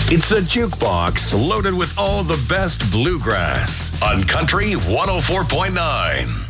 It's a jukebox loaded with all the best bluegrass on Country 104.9.